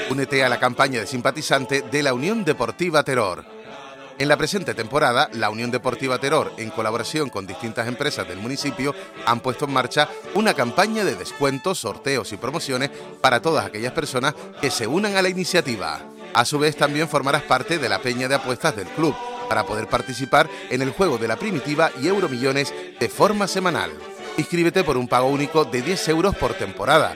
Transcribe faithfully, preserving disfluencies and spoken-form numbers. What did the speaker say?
Únete a la campaña de simpatizante de la Unión Deportiva Teror. En la presente temporada, la Unión Deportiva Teror, en colaboración con distintas empresas del municipio, han puesto en marcha una campaña de descuentos, sorteos y promociones para todas aquellas personas que se unan a la iniciativa. A su vez, también formarás parte de la peña de apuestas del club, para poder participar en el juego de la primitiva y Euromillones de forma semanal. Inscríbete por un pago único de diez euros por temporada